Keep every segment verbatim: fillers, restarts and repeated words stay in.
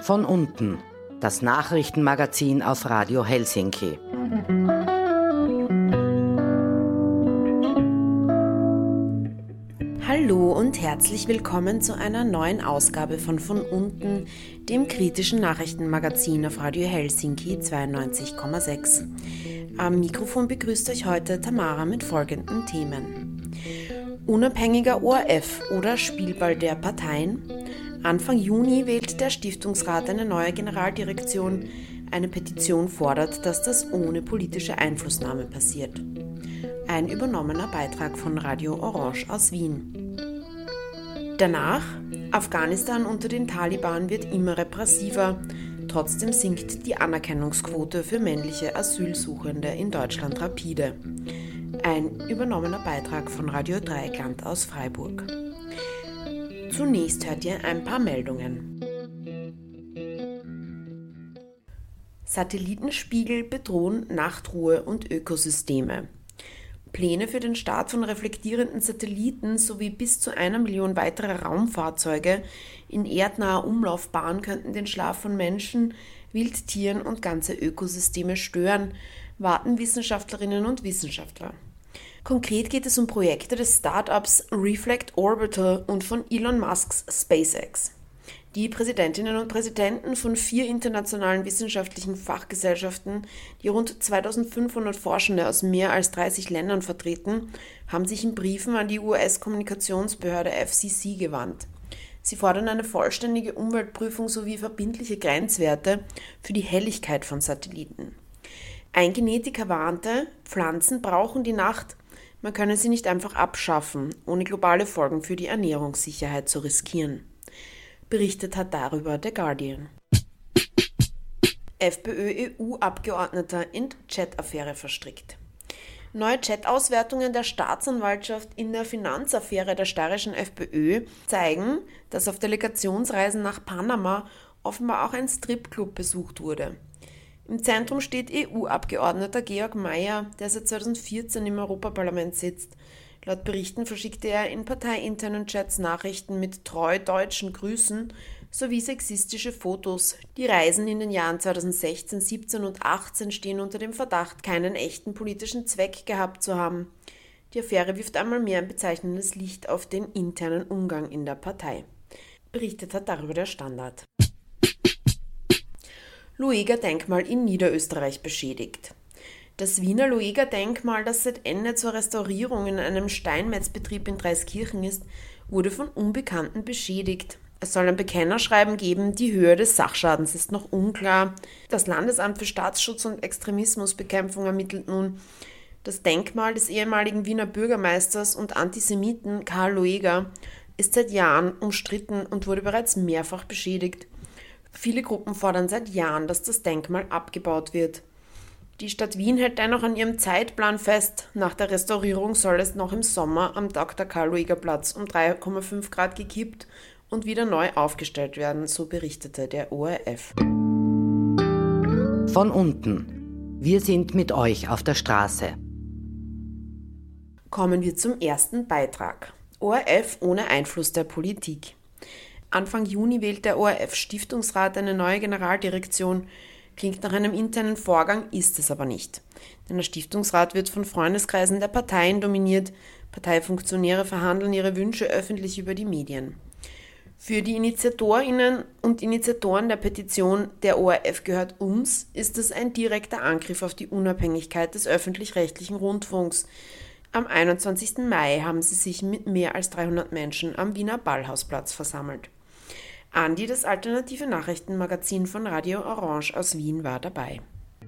Von unten, das Nachrichtenmagazin auf Radio Helsinki. Hallo und herzlich willkommen zu einer neuen Ausgabe von Von unten, dem kritischen Nachrichtenmagazin auf Radio Helsinki zweiundneunzig Komma sechs. Am Mikrofon begrüßt euch heute Tamara mit folgenden Themen. Unabhängiger O R F oder Spielball der Parteien? Anfang Juni wählt der Stiftungsrat eine neue Generaldirektion. Eine Petition fordert, dass das ohne politische Einflussnahme passiert. Ein übernommener Beitrag von Radio Orange aus Wien. Danach, Afghanistan unter den Taliban wird immer repressiver. Trotzdem sinkt die Anerkennungsquote für männliche Asylsuchende in Deutschland rapide. Ein übernommener Beitrag von Radio Dreieckland aus Freiburg. Zunächst hört ihr ein paar Meldungen. Satellitenspiegel bedrohen Nachtruhe und Ökosysteme. Pläne für den Start von reflektierenden Satelliten sowie bis zu einer Million weiterer Raumfahrzeuge in erdnaher Umlaufbahn könnten den Schlaf von Menschen, Wildtieren und ganze Ökosysteme stören, warten Wissenschaftlerinnen und Wissenschaftler. Konkret geht es um Projekte des Startups Reflect Orbital und von Elon Musks SpaceX. Die Präsidentinnen und Präsidenten von vier internationalen wissenschaftlichen Fachgesellschaften, die rund zweitausendfünfhundert Forschende aus mehr als dreißig Ländern vertreten, haben sich in Briefen an die U S-Kommunikationsbehörde F C C gewandt. Sie fordern eine vollständige Umweltprüfung sowie verbindliche Grenzwerte für die Helligkeit von Satelliten. Ein Genetiker warnte, Pflanzen brauchen die Nacht, man könne sie nicht einfach abschaffen, ohne globale Folgen für die Ernährungssicherheit zu riskieren. Berichtet hat darüber The Guardian. FPÖ-E U-Abgeordneter in Chat-Affäre verstrickt. Neue Chat-Auswertungen der Staatsanwaltschaft in der Finanzaffäre der steirischen FPÖ zeigen, dass auf Delegationsreisen nach Panama offenbar auch ein Stripclub besucht wurde. Im Zentrum steht E U-Abgeordneter Georg Mayer, der seit zweitausendvierzehn im Europaparlament sitzt. Laut Berichten verschickte er in parteiinternen Chats Nachrichten mit treu deutschen Grüßen sowie sexistische Fotos. Die Reisen in den Jahren zweitausendsechzehn, siebzehn und achtzehn stehen unter dem Verdacht, keinen echten politischen Zweck gehabt zu haben. Die Affäre wirft einmal mehr ein bezeichnendes Licht auf den internen Umgang in der Partei. Berichtet hat darüber der Standard. Lueger-Denkmal in Niederösterreich beschädigt. Das Wiener Lueger-Denkmal, das seit Ende zur Restaurierung in einem Steinmetzbetrieb in Dreiskirchen ist, wurde von Unbekannten beschädigt. Es soll ein Bekennerschreiben geben, die Höhe des Sachschadens ist noch unklar. Das Landesamt für Staatsschutz und Extremismusbekämpfung ermittelt nun. Das Denkmal des ehemaligen Wiener Bürgermeisters und Antisemiten Karl Lueger ist seit Jahren umstritten und wurde bereits mehrfach beschädigt. Viele Gruppen fordern seit Jahren, dass das Denkmal abgebaut wird. Die Stadt Wien hält dennoch an ihrem Zeitplan fest. Nach der Restaurierung soll es noch im Sommer am Doktor Karl-Lueger-Platz um drei Komma fünf Grad gekippt und wieder neu aufgestellt werden, so berichtete der O R F. Von unten. Wir sind mit euch auf der Straße. Kommen wir zum ersten Beitrag. O R F ohne Einfluss der Politik. Anfang Juni wählt der O R F-Stiftungsrat eine neue Generaldirektion. Klingt nach einem internen Vorgang, ist es aber nicht. Denn der Stiftungsrat wird von Freundeskreisen der Parteien dominiert. Parteifunktionäre verhandeln ihre Wünsche öffentlich über die Medien. Für die InitiatorInnen und Initiatoren der Petition "Der O R F gehört uns" ist es ein direkter Angriff auf die Unabhängigkeit des öffentlich-rechtlichen Rundfunks. Am einundzwanzigsten Mai haben sie sich mit mehr als dreihundert Menschen am Wiener Ballhausplatz versammelt. Andi, das alternative Nachrichtenmagazin von Radio Orange aus Wien, war dabei.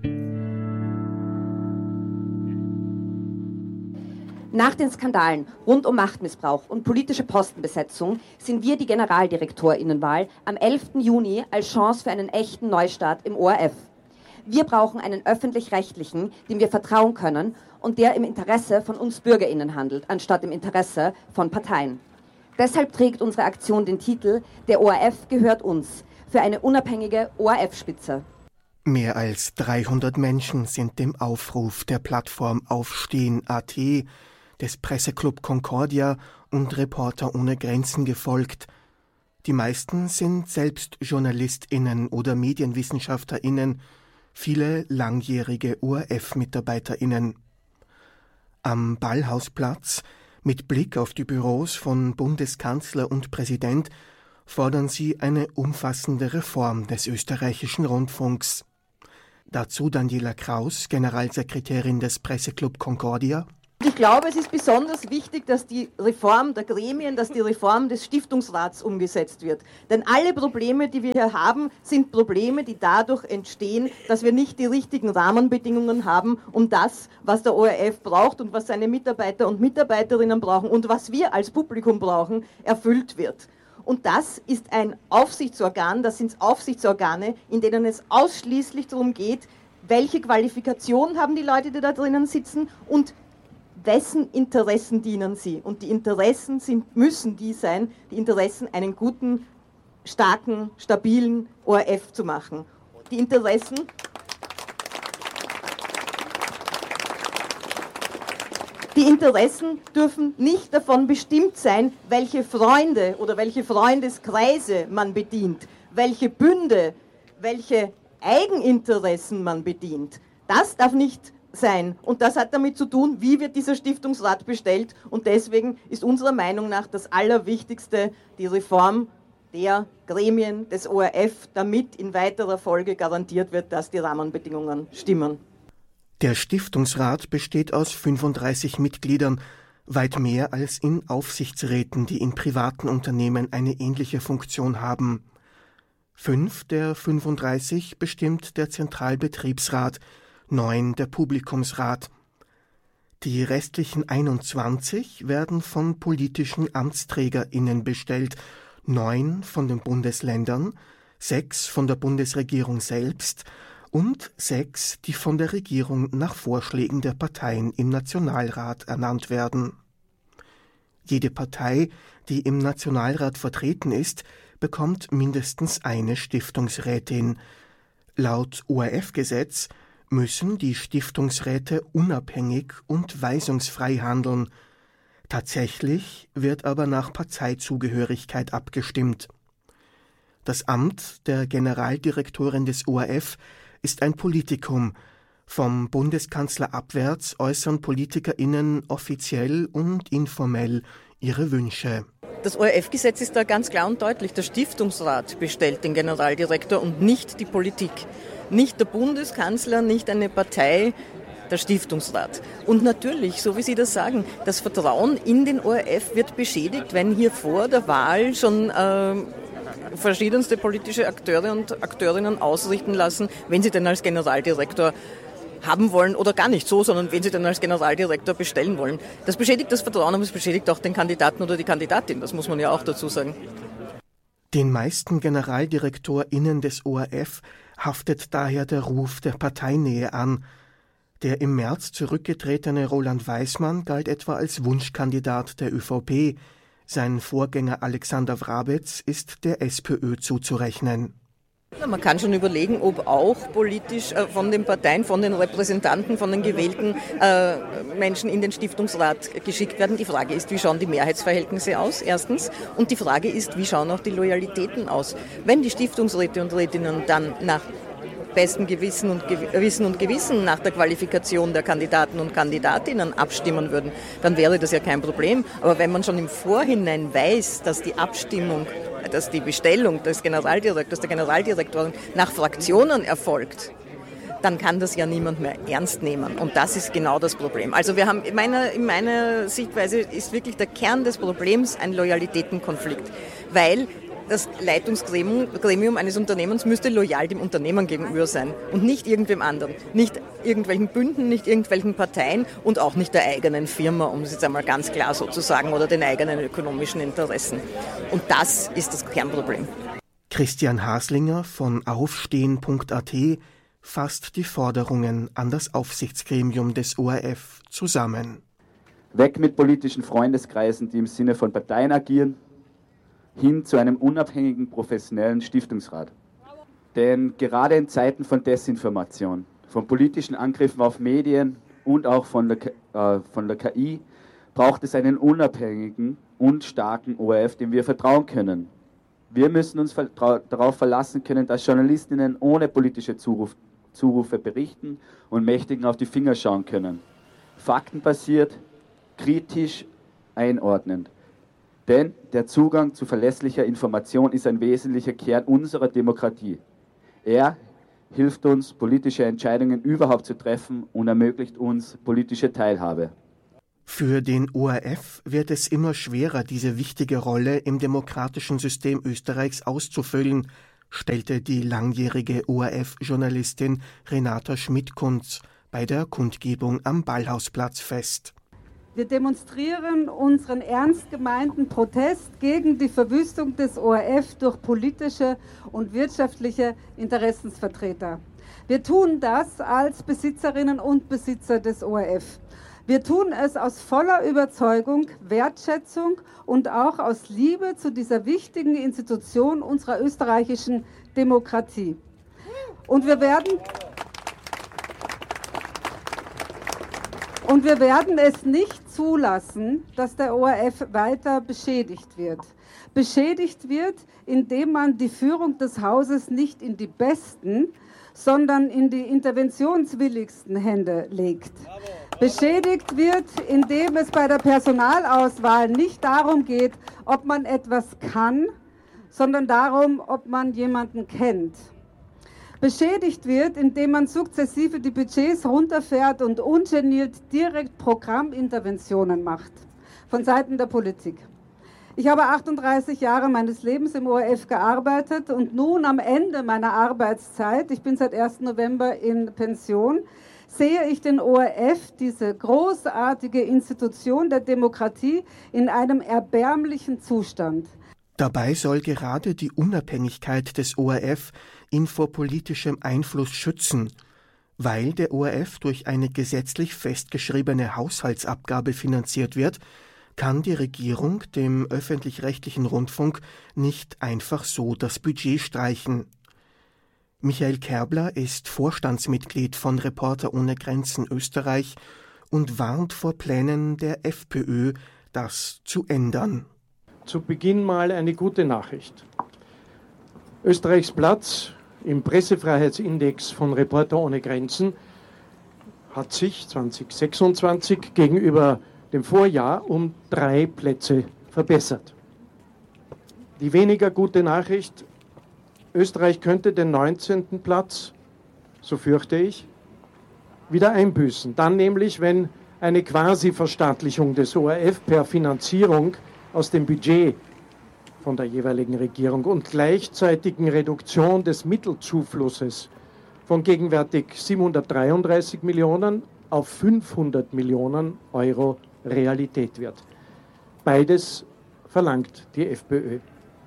Nach den Skandalen rund um Machtmissbrauch und politische Postenbesetzung sind wir die GeneraldirektorInnenwahl am elften Juni als Chance für einen echten Neustart im O R F. Wir brauchen einen öffentlich-rechtlichen, dem wir vertrauen können und der im Interesse von uns BürgerInnen handelt, anstatt im Interesse von Parteien. Deshalb trägt unsere Aktion den Titel "Der O R F gehört uns" für eine unabhängige O R F-Spitze. Mehr als dreihundert Menschen sind dem Aufruf der Plattform Aufstehen Punkt a t, des Presseclub Concordia und Reporter ohne Grenzen gefolgt. Die meisten sind selbst JournalistInnen oder MedienwissenschaftlerInnen, viele langjährige O R F-MitarbeiterInnen. Am Ballhausplatz, mit Blick auf die Büros von Bundeskanzler und Präsident, fordern sie eine umfassende Reform des österreichischen Rundfunks. Dazu Daniela Kraus, Generalsekretärin des Presseclub Concordia. Ich glaube, es ist besonders wichtig, dass die Reform der Gremien, dass die Reform des Stiftungsrats umgesetzt wird. Denn alle Probleme, die wir hier haben, sind Probleme, die dadurch entstehen, dass wir nicht die richtigen Rahmenbedingungen haben, um das, was der O R F braucht und was seine Mitarbeiter und Mitarbeiterinnen brauchen und was wir als Publikum brauchen, erfüllt wird. Und das ist ein Aufsichtsorgan, das sind Aufsichtsorgane, in denen es ausschließlich darum geht, welche Qualifikation haben die Leute, die da drinnen sitzen und wessen Interessen dienen sie? Und die Interessen sind, müssen die sein, die Interessen, einen guten, starken, stabilen O R F zu machen. Die Interessen, die Interessen dürfen nicht davon bestimmt sein, welche Freunde oder welche Freundeskreise man bedient, welche Bünde, welche Eigeninteressen man bedient. Das darf nicht sein. Und das hat damit zu tun, wie wird dieser Stiftungsrat bestellt. Und deswegen ist unserer Meinung nach das Allerwichtigste die Reform der Gremien des O R F, damit in weiterer Folge garantiert wird, dass die Rahmenbedingungen stimmen. Der Stiftungsrat besteht aus fünfunddreißig Mitgliedern, weit mehr als in Aufsichtsräten, die in privaten Unternehmen eine ähnliche Funktion haben. Fünf der fünfunddreißig bestimmt der Zentralbetriebsrat, neun der Publikumsrat. Die restlichen einundzwanzig werden von politischen AmtsträgerInnen bestellt, neun von den Bundesländern, sechs von der Bundesregierung selbst und sechs, die von der Regierung nach Vorschlägen der Parteien im Nationalrat ernannt werden. Jede Partei, die im Nationalrat vertreten ist, bekommt mindestens eine Stiftungsrätin. Laut O R F-Gesetz müssen die Stiftungsräte unabhängig und weisungsfrei handeln. Tatsächlich wird aber nach Parteizugehörigkeit abgestimmt. Das Amt der Generaldirektorin des O R F ist ein Politikum. Vom Bundeskanzler abwärts äußern PolitikerInnen offiziell und informell ihre Wünsche. Das O R F-Gesetz ist da ganz klar und deutlich. Der Stiftungsrat bestellt den Generaldirektor und nicht die Politik. Nicht der Bundeskanzler, nicht eine Partei, der Stiftungsrat. Und natürlich, so wie Sie das sagen, das Vertrauen in den O R F wird beschädigt, wenn hier vor der Wahl schon äh, verschiedenste politische Akteure und Akteurinnen ausrichten lassen, wenn sie denn als Generaldirektor haben wollen oder gar nicht so, sondern wenn sie dann als Generaldirektor bestellen wollen. Das beschädigt das Vertrauen, aber es beschädigt auch den Kandidaten oder die Kandidatin, das muss man ja auch dazu sagen. Den meisten GeneraldirektorInnen des O R F haftet daher der Ruf der Parteinähe an. Der im März zurückgetretene Roland Weismann galt etwa als Wunschkandidat der ÖVP. Sein Vorgänger Alexander Wrabetz ist der SPÖ zuzurechnen. Man kann schon überlegen, ob auch politisch äh, von den Parteien, von den Repräsentanten, von den gewählten äh, Menschen in den Stiftungsrat geschickt werden. Die Frage ist, wie schauen die Mehrheitsverhältnisse aus, erstens. Und die Frage ist, wie schauen auch die Loyalitäten aus. Wenn die Stiftungsräte und Rätinnen dann nach bestem Gewissen und Gewissen und Gewissen nach der Qualifikation der Kandidaten und Kandidatinnen abstimmen würden, dann wäre das ja kein Problem. Aber wenn man schon im Vorhinein weiß, dass die Abstimmung, dass die Bestellung des Generaldirektors, der Generaldirektorin nach Fraktionen erfolgt, dann kann das ja niemand mehr ernst nehmen. Und das ist genau das Problem. Also wir haben, in meiner, in meiner Sichtweise ist wirklich der Kern des Problems ein Loyalitätenkonflikt. Weil das Leitungsgremium eines Unternehmens müsste loyal dem Unternehmen gegenüber sein und nicht irgendwem anderen. Nicht irgendwelchen Bünden, nicht irgendwelchen Parteien und auch nicht der eigenen Firma, um es jetzt einmal ganz klar so zu sagen, oder den eigenen ökonomischen Interessen. Und das ist das Kernproblem. Christian Haslinger von aufstehen punkt a t fasst die Forderungen an das Aufsichtsgremium des O R F zusammen. Weg mit politischen Freundeskreisen, die im Sinne von Parteien agieren, hin zu einem unabhängigen, professionellen Stiftungsrat. Denn gerade in Zeiten von Desinformation, von politischen Angriffen auf Medien und auch von der, äh, von der K I braucht es einen unabhängigen und starken O R F, dem wir vertrauen können. Wir müssen uns darauf verlassen können, dass Journalistinnen ohne politische Zuruf, Zurufe berichten und Mächtigen auf die Finger schauen können. Faktenbasiert, kritisch, einordnend. Denn der Zugang zu verlässlicher Information ist ein wesentlicher Kern unserer Demokratie. Er hilft uns, politische Entscheidungen überhaupt zu treffen und ermöglicht uns politische Teilhabe. Für den O R F wird es immer schwerer, diese wichtige Rolle im demokratischen System Österreichs auszufüllen, stellte die langjährige O R F-Journalistin Renata Schmidt-Kunz bei der Kundgebung am Ballhausplatz fest. Wir demonstrieren unseren ernst gemeinten Protest gegen die Verwüstung des O R F durch politische und wirtschaftliche Interessensvertreter. Wir tun das als Besitzerinnen und Besitzer des O R F. Wir tun es aus voller Überzeugung, Wertschätzung und auch aus Liebe zu dieser wichtigen Institution unserer österreichischen Demokratie. Und wir werden, und wir werden es nicht zulassen, dass der O R F weiter beschädigt wird. Beschädigt wird, indem man die Führung des Hauses nicht in die besten, sondern in die interventionswilligsten Hände legt. Beschädigt wird, indem es bei der Personalauswahl nicht darum geht, ob man etwas kann, sondern darum, ob man jemanden kennt. Beschädigt wird, indem man sukzessive die Budgets runterfährt und ungeniert direkt Programminterventionen macht von Seiten der Politik. Ich habe achtunddreißig Jahre meines Lebens im O R F gearbeitet und nun am Ende meiner Arbeitszeit, ich bin seit ersten November in Pension, sehe ich den O R F, diese großartige Institution der Demokratie, in einem erbärmlichen Zustand. Dabei soll gerade die Unabhängigkeit des O R F ihn vor politischem Einfluss schützen, weil der O R F durch eine gesetzlich festgeschriebene Haushaltsabgabe finanziert wird, kann die Regierung dem öffentlich-rechtlichen Rundfunk nicht einfach so das Budget streichen. Michael Kerbler ist Vorstandsmitglied von Reporter ohne Grenzen Österreich und warnt vor Plänen der FPÖ, das zu ändern. Zu Beginn mal eine gute Nachricht. Österreichs Platz im Pressefreiheitsindex von Reporter ohne Grenzen hat sich zwanzig sechsundzwanzig gegenüber dem Vorjahr um drei Plätze verbessert. Die weniger gute Nachricht: Österreich könnte den neunzehnten Platz, so fürchte ich, wieder einbüßen. Dann nämlich, wenn eine Quasi-Verstaatlichung des O R F per Finanzierung aus dem Budget von der jeweiligen Regierung und gleichzeitigen Reduktion des Mittelzuflusses von gegenwärtig siebenhundertdreiunddreißig Millionen auf fünfhundert Millionen Euro Realität wird. Beides verlangt die FPÖ.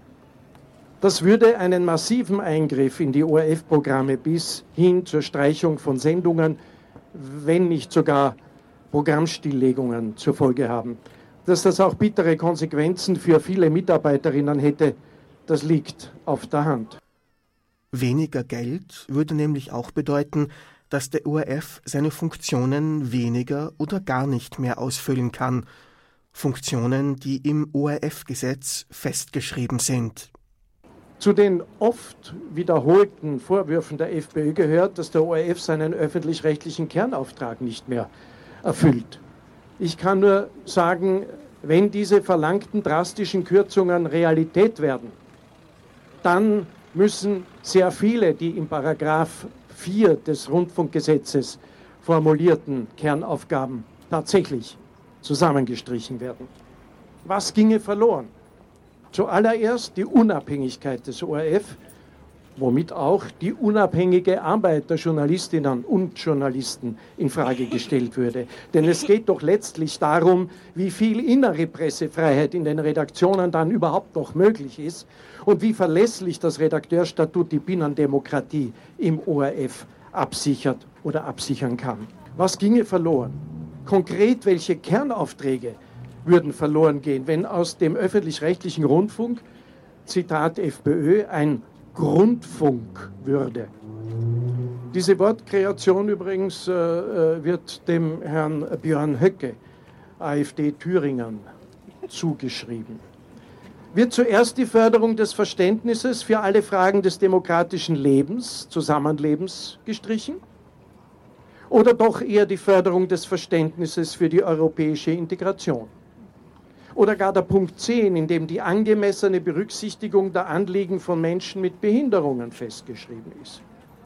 Das würde einen massiven Eingriff in die O R F-Programme bis hin zur Streichung von Sendungen, wenn nicht sogar Programmstilllegungen zur Folge haben. Dass das auch bittere Konsequenzen für viele Mitarbeiterinnen hätte, das liegt auf der Hand. Weniger Geld würde nämlich auch bedeuten, dass der O R F seine Funktionen weniger oder gar nicht mehr ausfüllen kann. Funktionen, die im O R F-Gesetz festgeschrieben sind. Zu den oft wiederholten Vorwürfen der FPÖ gehört, dass der O R F seinen öffentlich-rechtlichen Kernauftrag nicht mehr erfüllt. Ich kann nur sagen, wenn diese verlangten drastischen Kürzungen Realität werden, dann müssen sehr viele, die im Paragraph vier des Rundfunkgesetzes formulierten Kernaufgaben tatsächlich zusammengestrichen werden. Was ginge verloren? Zuallererst die Unabhängigkeit des O R F, womit auch die unabhängige Arbeit der Journalistinnen und Journalisten in Frage gestellt würde. Denn es geht doch letztlich darum, wie viel innere Pressefreiheit in den Redaktionen dann überhaupt noch möglich ist und wie verlässlich das Redakteurstatut die Binnendemokratie im O R F absichert oder absichern kann. Was ginge verloren? Konkret, welche Kernaufträge würden verloren gehen, wenn aus dem öffentlich-rechtlichen Rundfunk, Zitat FPÖ, ein Grundfunk würde. Diese Wortkreation übrigens äh, wird dem Herrn Björn Höcke, AfD Thüringen, zugeschrieben. Wird zuerst die Förderung des Verständnisses für alle Fragen des demokratischen Lebens, Zusammenlebens gestrichen? Oder doch eher die Förderung des Verständnisses für die europäische Integration? Oder gar der Punkt zehn, in dem die angemessene Berücksichtigung der Anliegen von Menschen mit Behinderungen festgeschrieben ist?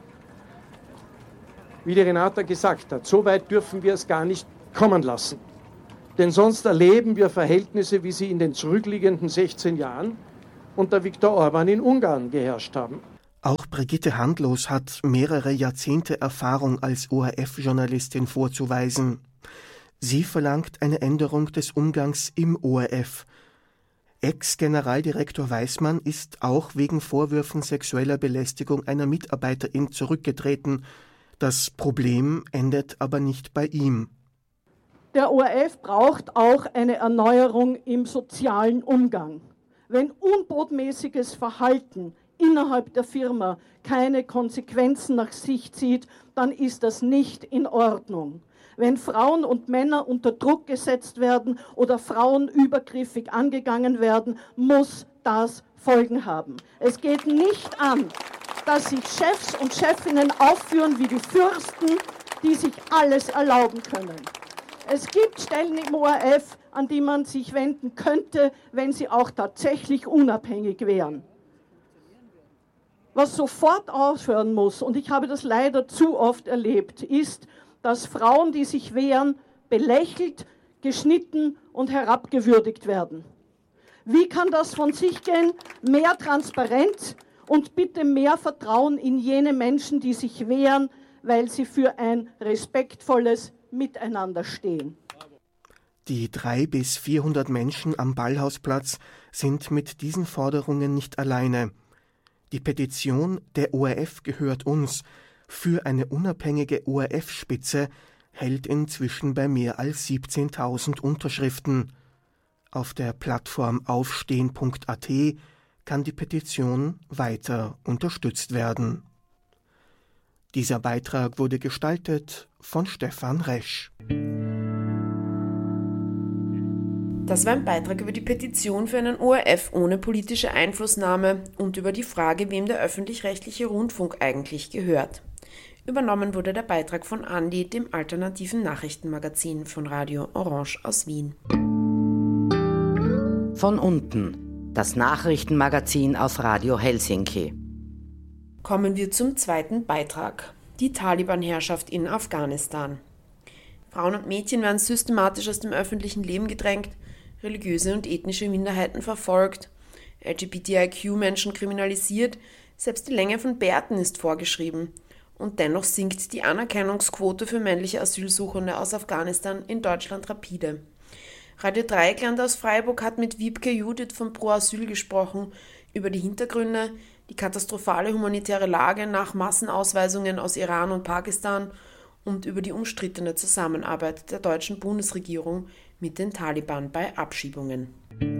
Wie die Renata gesagt hat, so weit dürfen wir es gar nicht kommen lassen. Denn sonst erleben wir Verhältnisse, wie sie in den zurückliegenden sechzehn Jahren unter Viktor Orban in Ungarn geherrscht haben. Auch Brigitte Handlos hat mehrere Jahrzehnte Erfahrung als O R F-Journalistin vorzuweisen. Sie verlangt eine Änderung des Umgangs im O R F. Ex-Generaldirektor Weismann ist auch wegen Vorwürfen sexueller Belästigung einer Mitarbeiterin zurückgetreten. Das Problem endet aber nicht bei ihm. Der O R F braucht auch eine Erneuerung im sozialen Umgang. Wenn unbotmäßiges Verhalten innerhalb der Firma keine Konsequenzen nach sich zieht, dann ist das nicht in Ordnung. Wenn Frauen und Männer unter Druck gesetzt werden oder Frauen übergriffig angegangen werden, muss das Folgen haben. Es geht nicht an, dass sich Chefs und Chefinnen aufführen wie die Fürsten, die sich alles erlauben können. Es gibt Stellen im O R F, an die man sich wenden könnte, wenn sie auch tatsächlich unabhängig wären. Was sofort aufhören muss, und ich habe das leider zu oft erlebt, ist, dass Frauen, die sich wehren, belächelt, geschnitten und herabgewürdigt werden. Wie kann das von sich gehen? Mehr Transparenz und bitte mehr Vertrauen in jene Menschen, die sich wehren, weil sie für ein respektvolles Miteinander stehen. Die dreihundert bis vierhundert Menschen am Ballhausplatz sind mit diesen Forderungen nicht alleine. Die Petition "Der O R F gehört uns" für eine unabhängige O R F-Spitze hält inzwischen bei mehr als siebzehntausend Unterschriften. Auf der Plattform aufstehen punkt a t kann die Petition weiter unterstützt werden. Dieser Beitrag wurde gestaltet von Stefan Resch. Das war ein Beitrag über die Petition für einen O R F ohne politische Einflussnahme und über die Frage, wem der öffentlich-rechtliche Rundfunk eigentlich gehört. Übernommen wurde der Beitrag von Andi, dem alternativen Nachrichtenmagazin von Radio Orange aus Wien. Von unten, das Nachrichtenmagazin auf Radio Helsinki. Kommen wir zum zweiten Beitrag. Die Taliban-Herrschaft in Afghanistan. Frauen und Mädchen werden systematisch aus dem öffentlichen Leben gedrängt, religiöse und ethnische Minderheiten verfolgt, L G B T I Q-Menschen kriminalisiert, selbst die Länge von Bärten ist vorgeschrieben. Und dennoch sinkt die Anerkennungsquote für männliche Asylsuchende aus Afghanistan in Deutschland rapide. Radio Dreieckland aus Freiburg hat mit Wiebke Judith von Pro Asyl gesprochen über die Hintergründe, die katastrophale humanitäre Lage nach Massenausweisungen aus Iran und Pakistan und über die umstrittene Zusammenarbeit der deutschen Bundesregierung mit den Taliban bei Abschiebungen.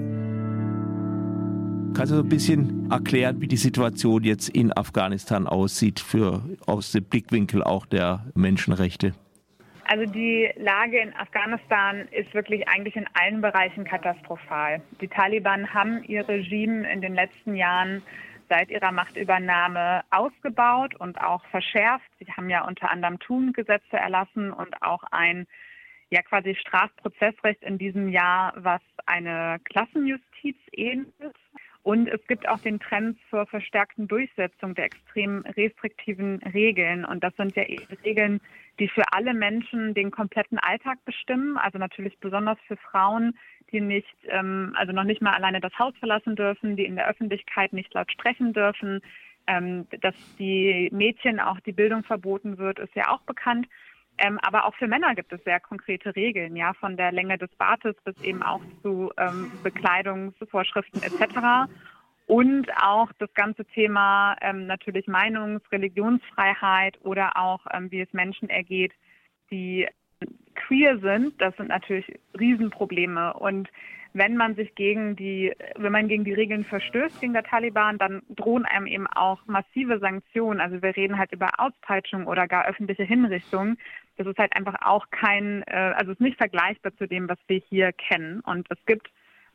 Kannst du ein bisschen erklären, wie die Situation jetzt in Afghanistan aussieht, für, aus dem Blickwinkel auch der Menschenrechte? Also die Lage in Afghanistan ist wirklich eigentlich in allen Bereichen katastrophal. Die Taliban haben ihr Regime in den letzten Jahren seit ihrer Machtübernahme ausgebaut und auch verschärft. Sie haben ja unter anderem Thun-Gesetze erlassen und auch ein ja quasi Strafprozessrecht in diesem Jahr, was eine Klassenjustiz ähnelt. Und es gibt auch den Trend zur verstärkten Durchsetzung der extrem restriktiven Regeln. Und das sind ja eben Regeln, die für alle Menschen den kompletten Alltag bestimmen. Also natürlich besonders für Frauen, die nicht, ähm, also noch nicht mal alleine das Haus verlassen dürfen, die in der Öffentlichkeit nicht laut sprechen dürfen. Ähm, dass die Mädchen auch die Bildung verboten wird, ist ja auch bekannt. Ähm, aber auch für Männer gibt es sehr konkrete Regeln, ja, von der Länge des Bartes bis eben auch zu ähm, Bekleidungsvorschriften et cetera. Und auch das ganze Thema ähm, natürlich Meinungs-, Religionsfreiheit oder auch, ähm, wie es Menschen ergeht, die queer sind. Das sind natürlich Riesenprobleme. Und wenn man sich gegen die, wenn man gegen die Regeln verstößt, gegen der Taliban, dann drohen einem eben auch massive Sanktionen. Also wir reden halt über Auspeitschung oder gar öffentliche Hinrichtung. Das ist halt einfach auch kein, also es ist nicht vergleichbar zu dem, was wir hier kennen. Und es gibt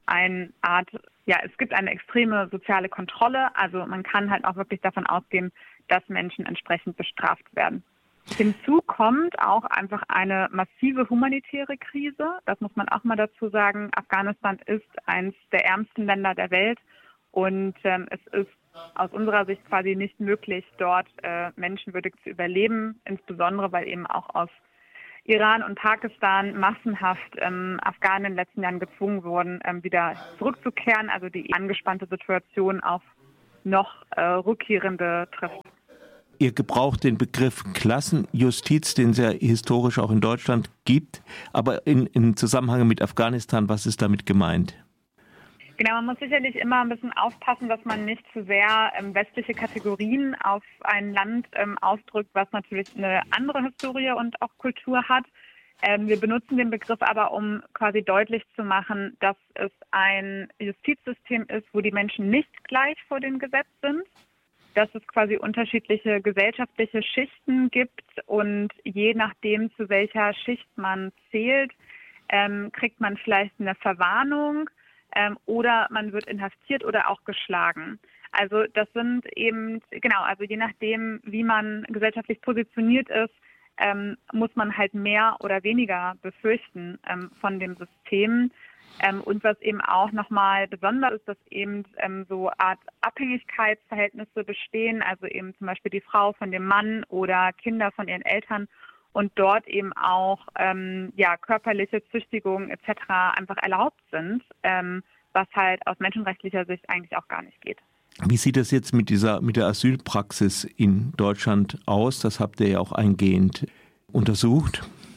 eine Art, ja, es gibt eine extreme soziale Kontrolle. Also man kann halt auch wirklich davon ausgehen, dass Menschen entsprechend bestraft werden. Hinzu kommt auch einfach eine massive humanitäre Krise. Das muss man auch mal dazu sagen. Afghanistan ist eines der ärmsten Länder der Welt und ähm, es ist aus unserer Sicht quasi nicht möglich, dort äh, menschenwürdig zu überleben, insbesondere weil eben auch aus Iran und Pakistan massenhaft ähm, Afghanen in den letzten Jahren gezwungen wurden, ähm, wieder zurückzukehren, also die angespannte Situation auf noch äh, Rückkehrende trifft. Ihr gebraucht den Begriff Klassenjustiz, den es ja historisch auch in Deutschland gibt, aber in, im Zusammenhang mit Afghanistan, was ist damit gemeint? Genau, man muss sicherlich immer ein bisschen aufpassen, dass man nicht zu sehr ähm, westliche Kategorien auf ein Land ähm, ausdrückt, was natürlich eine andere Historie und auch Kultur hat. Ähm, wir benutzen den Begriff aber, um quasi deutlich zu machen, dass es ein Justizsystem ist, wo die Menschen nicht gleich vor dem Gesetz sind, dass es quasi unterschiedliche gesellschaftliche Schichten gibt und je nachdem, zu welcher Schicht man zählt, ähm, kriegt man vielleicht eine Verwarnung. Ähm, oder man wird inhaftiert oder auch geschlagen. Also das sind eben, genau, also je nachdem, wie man gesellschaftlich positioniert ist, ähm, muss man halt mehr oder weniger befürchten ähm, von dem System. Ähm, und was eben auch nochmal besonders ist, dass eben ähm, so Art Abhängigkeitsverhältnisse bestehen, also eben zum Beispiel die Frau von dem Mann oder Kinder von ihren Eltern, und dort eben auch ähm, ja, körperliche Züchtigungen et cetera einfach erlaubt sind, ähm, was halt aus menschenrechtlicher Sicht eigentlich auch gar nicht geht. Wie sieht es jetzt mit dieser mit der Asylpraxis in Deutschland aus? Das habt ihr ja auch eingehend untersucht.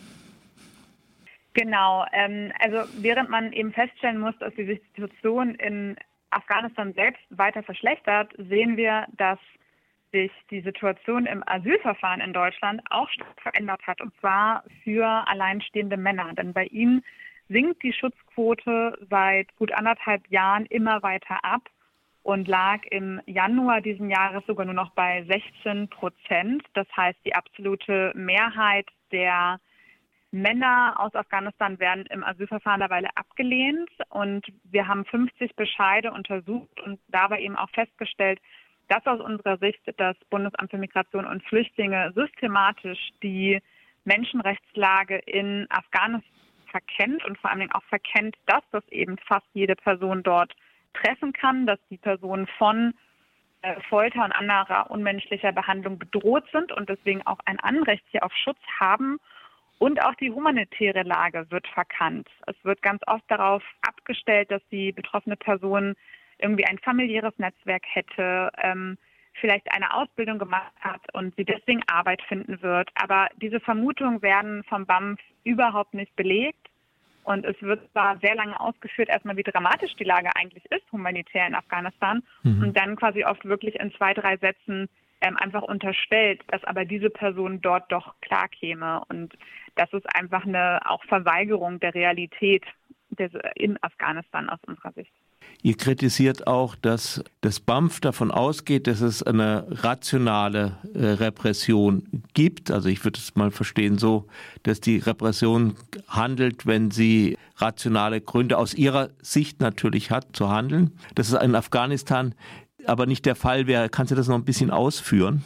Genau, ähm, also während man eben feststellen muss, dass die Situation in Afghanistan selbst weiter verschlechtert, sehen wir, dass sich die Situation im Asylverfahren in Deutschland auch stark verändert hat, und zwar für alleinstehende Männer. Denn bei ihnen sinkt die Schutzquote seit gut anderthalb Jahren immer weiter ab und lag im Januar diesen Jahres sogar nur noch bei sechzehn Prozent. Das heißt, die absolute Mehrheit der Männer aus Afghanistan werden im Asylverfahren mittlerweile abgelehnt. Und wir haben fünfzig Bescheide untersucht und dabei eben auch festgestellt, dass aus unserer Sicht das Bundesamt für Migration und Flüchtlinge systematisch die Menschenrechtslage in Afghanistan verkennt und vor allen Dingen auch verkennt, dass das eben fast jede Person dort treffen kann, dass die Personen von äh, Folter und anderer unmenschlicher Behandlung bedroht sind und deswegen auch ein Anrecht hier auf Schutz haben. Und auch die humanitäre Lage wird verkannt. Es wird ganz oft darauf abgestellt, dass die betroffene Person irgendwie ein familiäres Netzwerk hätte, ähm, vielleicht eine Ausbildung gemacht hat und sie deswegen Arbeit finden wird. Aber diese Vermutungen werden vom B A M F überhaupt nicht belegt. Und es wird zwar sehr lange ausgeführt, erstmal wie dramatisch die Lage eigentlich ist, humanitär in Afghanistan, mhm. und dann quasi oft wirklich in zwei, drei Sätzen ähm, einfach unterstellt, dass aber diese Person dort doch klar käme. Und das ist einfach eine auch Verweigerung der Realität des, in Afghanistan aus unserer Sicht. Ihr kritisiert auch, dass das B A M F davon ausgeht, dass es eine rationale äh, Repression gibt. Also ich würde es mal verstehen so, dass die Repression handelt, wenn sie rationale Gründe aus ihrer Sicht natürlich hat, zu handeln. Das ist in Afghanistan aber nicht der Fall wäre. Kannst du das noch ein bisschen ausführen?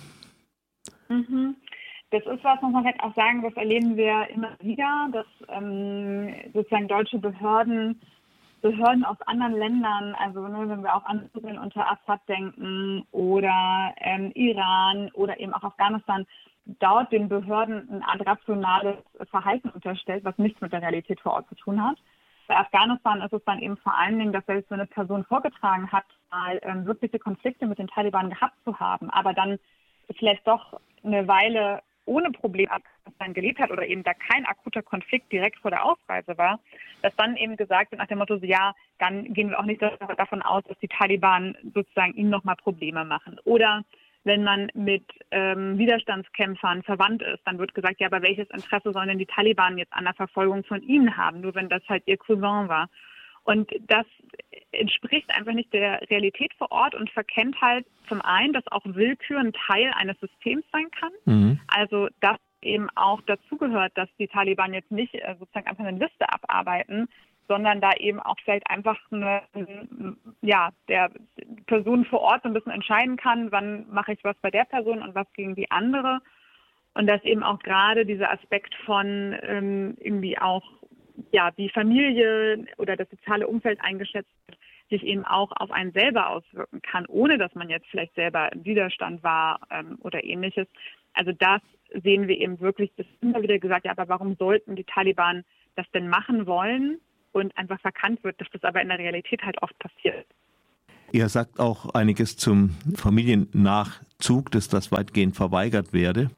Mhm. Das ist was, muss man halt auch sagen, das erleben wir immer wieder, dass ähm, sozusagen deutsche Behörden Behörden aus anderen Ländern, also ne, wenn wir auch an Syrien unter Assad denken oder ähm, Iran oder eben auch Afghanistan, dort den Behörden eine Art rationales Verhalten unterstellt, was nichts mit der Realität vor Ort zu tun hat. Bei Afghanistan ist es dann eben vor allen Dingen, dass selbst wenn eine Person vorgetragen hat, mal ähm, wirkliche Konflikte mit den Taliban gehabt zu haben, aber dann vielleicht doch eine Weile ohne Probleme dann gelebt hat oder eben da kein akuter Konflikt direkt vor der Ausreise war, dass dann eben gesagt wird nach dem Motto, so, ja, dann gehen wir auch nicht davon aus, dass die Taliban sozusagen ihnen nochmal Probleme machen. Oder wenn man mit ähm, Widerstandskämpfern verwandt ist, dann wird gesagt, ja, aber welches Interesse sollen denn die Taliban jetzt an der Verfolgung von ihnen haben, nur wenn das halt ihr Cousin war. Und das entspricht einfach nicht der Realität vor Ort und verkennt halt zum einen, dass auch Willkür ein Teil eines Systems sein kann. Mhm. Also dass eben auch dazugehört, dass die Taliban jetzt nicht äh, sozusagen einfach eine Liste abarbeiten, sondern da eben auch vielleicht einfach eine, ja, der Person vor Ort so ein bisschen entscheiden kann, wann mache ich was bei der Person und was gegen die andere. Und dass eben auch gerade dieser Aspekt von ähm, irgendwie auch, ja, wie Familie oder das soziale Umfeld eingeschätzt wird, sich eben auch auf einen selber auswirken kann, ohne dass man jetzt vielleicht selber im Widerstand war ähm, oder ähnliches. Also das sehen wir eben wirklich, das ist immer wieder gesagt, ja, aber warum sollten die Taliban das denn machen wollen? Und einfach verkannt wird, dass das aber in der Realität halt oft passiert. Er sagt auch einiges zum Familiennachzug, dass das weitgehend verweigert werde.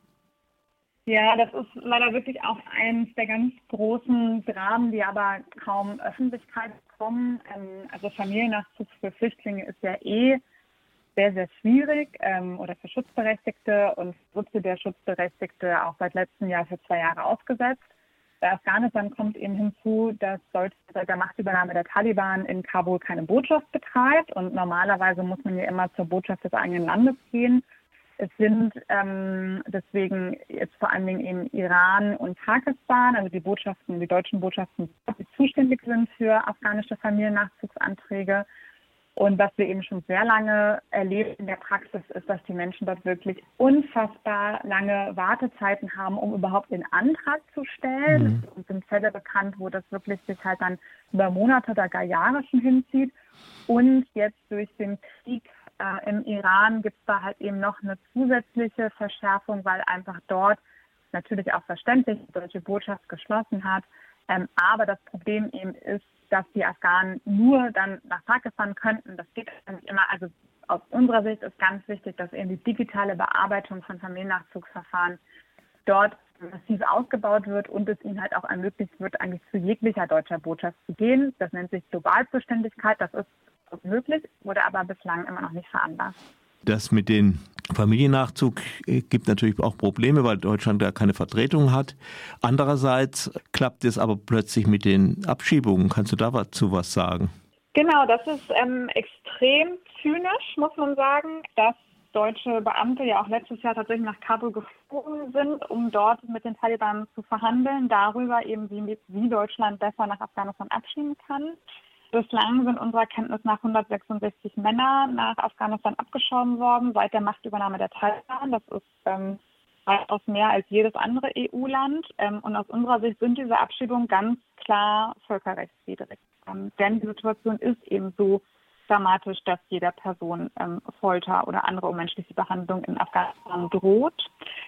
Ja, das ist leider wirklich auch eines der ganz großen Dramen, die aber kaum Öffentlichkeit bekommen. Also Familiennachzug für Flüchtlinge ist ja eh sehr, sehr schwierig ähm, oder für Schutzberechtigte und wurde der Schutzberechtigte auch seit letztem Jahr für zwei Jahre ausgesetzt. Bei Afghanistan kommt eben hinzu, dass Deutschland seit der Machtübernahme der Taliban in Kabul keine Botschaft betreibt. Und normalerweise muss man ja immer zur Botschaft des eigenen Landes gehen. Es sind ähm, deswegen jetzt vor allen Dingen eben Iran und Pakistan, also die Botschaften, die deutschen Botschaften, die zuständig sind für afghanische Familiennachzugsanträge. Und was wir eben schon sehr lange erleben in der Praxis ist, dass die Menschen dort wirklich unfassbar lange Wartezeiten haben, um überhaupt den Antrag zu stellen. Mhm. Es sind Fälle bekannt, wo das wirklich sich halt dann über Monate oder gar Jahre schon hinzieht. Und jetzt durch den Krieg äh, im Iran gibt es da halt eben noch eine zusätzliche Verschärfung, weil einfach dort natürlich auch verständlich die deutsche Botschaft geschlossen hat. Ähm, aber das Problem eben ist, dass die Afghanen nur dann nach Pakistan könnten. Das geht nicht immer. Also aus unserer Sicht ist ganz wichtig, dass eben die digitale Bearbeitung von Familiennachzugsverfahren dort massiv ausgebaut wird und es ihnen halt auch ermöglicht wird, eigentlich zu jeglicher deutscher Botschaft zu gehen. Das nennt sich Globalzuständigkeit. Das ist möglich, wurde aber bislang immer noch nicht veranlasst. Das mit dem Familiennachzug gibt natürlich auch Probleme, weil Deutschland da keine Vertretung hat. Andererseits klappt es aber plötzlich mit den Abschiebungen. Kannst du dazu was sagen? Genau, das ist ähm, extrem zynisch, muss man sagen, dass deutsche Beamte ja auch letztes Jahr tatsächlich nach Kabul geflogen sind, um dort mit den Taliban zu verhandeln, darüber eben, wie, wie Deutschland besser nach Afghanistan abschieben kann. Bislang sind unserer Kenntnis nach hundertsechsundsechzig Männer nach Afghanistan abgeschoben worden, seit der Machtübernahme der Taliban. Das ist ähm, weitaus mehr als jedes andere E U-Land. Ähm, und aus unserer Sicht sind diese Abschiebungen ganz klar völkerrechtswidrig. Ähm, denn die Situation ist eben so dramatisch, dass jeder Person ähm, Folter oder andere unmenschliche Behandlung in Afghanistan droht.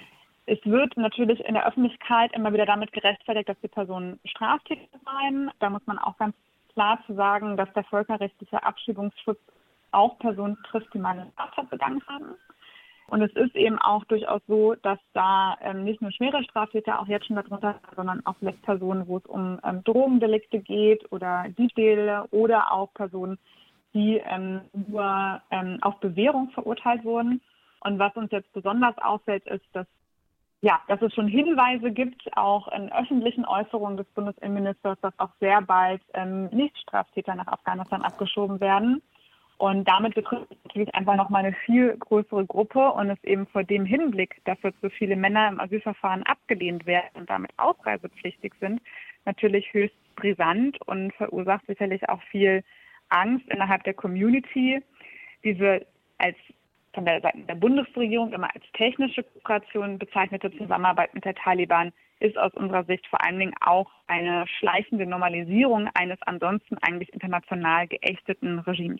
Es wird natürlich in der Öffentlichkeit immer wieder damit gerechtfertigt, dass die Personen Straftäter seien. Da muss man auch ganz klar zu sagen, dass der völkerrechtliche Abschiebungsschutz auch Personen trifft, die mal eine Straftat begangen haben. Und es ist eben auch durchaus so, dass da ähm, nicht nur schwere Straftäter auch jetzt schon darunter sind, sondern auch vielleicht Personen, wo es um ähm, Drogendelikte geht oder Diebstähle oder auch Personen, die ähm, nur ähm, auf Bewährung verurteilt wurden. Und was uns jetzt besonders auffällt, ist, dass Ja, dass es schon Hinweise gibt, auch in öffentlichen Äußerungen des Bundesinnenministers, dass auch sehr bald ähm, Nichtstraftäter nach Afghanistan abgeschoben werden. Und damit betrifft es natürlich einfach nochmal eine viel größere Gruppe und es eben vor dem Hinblick, dass jetzt so viele Männer im Asylverfahren abgelehnt werden und damit ausreisepflichtig sind, natürlich höchst brisant und verursacht sicherlich auch viel Angst innerhalb der Community. Diese als von der Seite der Bundesregierung immer als technische Kooperation bezeichnete Zusammenarbeit mit der Taliban ist aus unserer Sicht vor allen Dingen auch eine schleichende Normalisierung eines ansonsten eigentlich international geächteten Regimes.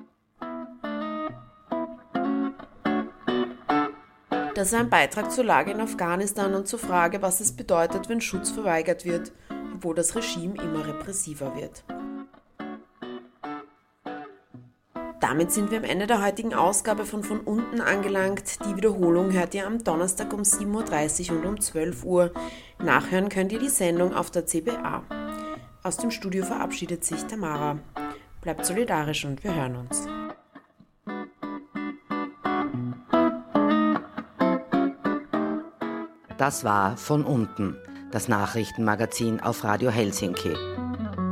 Das ist ein Beitrag zur Lage in Afghanistan und zur Frage, was es bedeutet, wenn Schutz verweigert wird, obwohl das Regime immer repressiver wird. Damit sind wir am Ende der heutigen Ausgabe von Von unten angelangt. Die Wiederholung hört ihr am Donnerstag um sieben Uhr dreißig und um zwölf Uhr. Nachhören könnt ihr die Sendung auf der C B A. Aus dem Studio verabschiedet sich Tamara. Bleibt solidarisch und wir hören uns. Das war Von unten, das Nachrichtenmagazin auf Radio Helsinki.